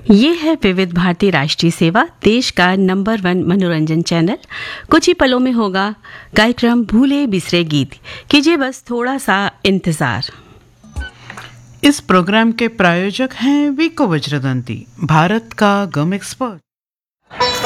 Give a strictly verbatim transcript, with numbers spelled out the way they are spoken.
ये है विविध भारती राष्ट्रीय सेवा, देश का नंबर वन मनोरंजन चैनल। कुछ ही पलों में होगा कार्यक्रम भूले बिसरे गीत। कीजिए बस थोड़ा सा इंतजार। इस प्रोग्राम के प्रायोजक हैं विको वज्रदंती, भारत का गम एक्सपर्ट।